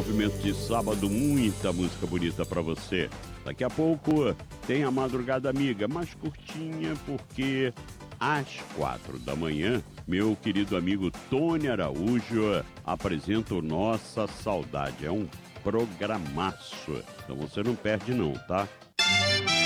movimento de sábado, muita música bonita para você. Daqui a pouco tem a Madrugada Amiga, mais curtinha, porque às 4 da manhã, meu querido amigo Tony Araújo apresenta o Nossa Saudade. É um programaço. Então você não perde não, tá?